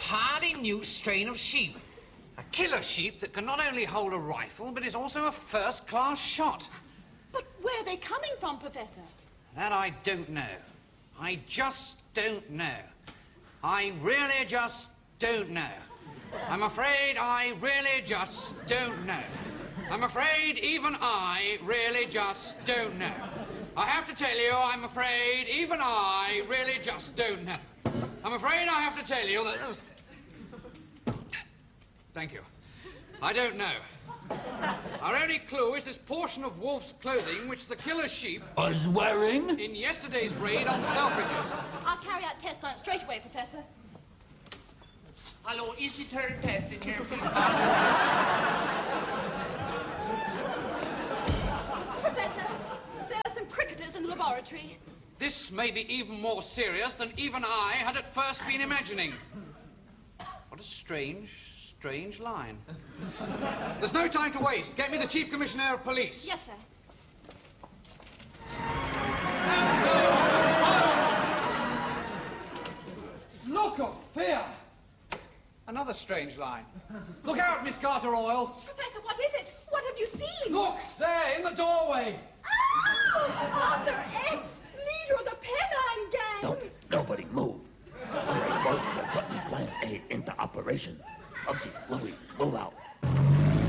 entirely new strain of sheep. A killer sheep that can not only hold a rifle, but is also a first-class shot. But where are they coming from, Professor? That I don't know. I just don't know. I really just don't know. I'm afraid I really just don't know. I'm afraid even I really just don't know. I have to tell you, I'm afraid even I really just don't know. I'm afraid I have to tell you that... Thank you. I don't know. Our only clue is this portion of Wolf's clothing which the killer sheep... was wearing? ...in yesterday's raid on Selfridges. I'll carry out tests on it straight away, Professor. Hello, is the third test in here, please? Professor, there are some cricketers in the laboratory. This may be even more serious than even I had at first been imagining. What a strange line. There's no time to waste. Get me the Chief Commissioner of Police. Yes, sir. Look of fear! Another strange line. Look out, Miss Carter Oil. Professor, what is it? What have you seen? Look, there, in the doorway. Oh, Arthur X!